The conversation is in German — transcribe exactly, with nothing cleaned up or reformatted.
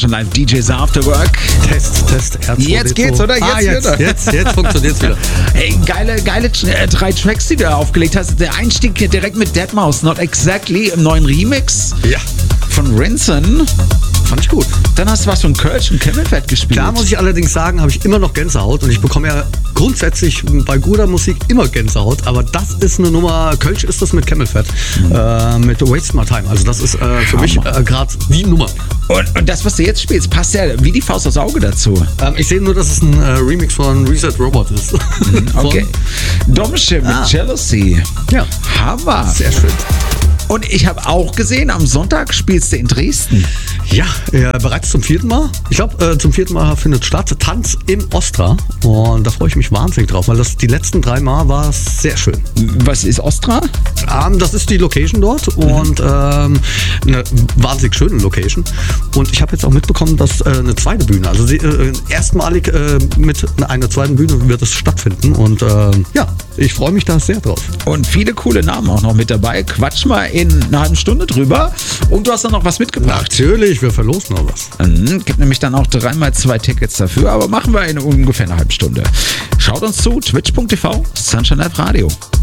Sunshine Live D Js After Work. Test, Test, R zwei D zwei. Jetzt geht's, oder? Jetzt, ah, jetzt, wieder. jetzt, jetzt funktioniert's wieder. Hey, geile, geile äh, drei Tracks, die du da aufgelegt hast. Der Einstieg hier direkt mit deadmau five, Not Exactly, im neuen Remix Ja. von Rinson. Fand ich gut. Dann hast du was von Kölsch und Kemmelfett gespielt. Da muss ich allerdings sagen, habe ich immer noch Gänsehaut und ich bekomme ja grundsätzlich bei guter Musik immer Gänsehaut, aber das ist eine Nummer, Kölsch ist das mit Camelfat, mhm. äh, mit Waste My Time, also das ist äh, für mich äh, gerade die Nummer. Und, und das, was du jetzt spielst, passt ja wie die Faust aufs Auge dazu. Ähm, ich sehe nur, dass es ein äh, Remix von Reset Robot ist. Mhm, okay. Domsche mit ah. Jealousy. Ja. Hammer. Sehr schön. Und ich habe auch gesehen, am Sonntag spielst du in Dresden. Ja, äh, bereits zum vierten Mal. Ich glaube, äh, zum vierten Mal findet statt Tanz im Ostra. Und da freue ich mich wahnsinnig drauf, weil das die letzten drei Mal war sehr schön. Was ist Ostra? Ähm, das ist die Location dort und ähm, eine wahnsinnig schöne Location. Und ich habe jetzt auch mitbekommen, dass äh, eine zweite Bühne, also sie, äh, erstmalig äh, mit einer zweiten Bühne wird es stattfinden. Und äh, ja, ich freue mich da sehr drauf. Und viele coole Namen auch noch mit dabei. Quatsch mal in einer halben Stunde drüber. Und du hast dann noch was mitgebracht. Natürlich, wir verlosen noch was. Mhm, gibt nämlich dann auch dreimal zwei Tickets dafür, aber machen wir in ungefähr einer halben Stunde. Schaut uns zu, twitch punkt t v, Sunshine Live Radio.